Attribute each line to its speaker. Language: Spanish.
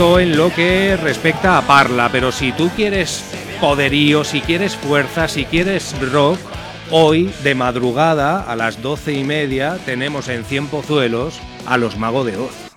Speaker 1: esto en lo que respecta a Parla, pero si tú quieres poderío, si quieres fuerza, si quieres rock, hoy de madrugada a las 12:30 tenemos en Cienpozuelos a los Mago de Oz.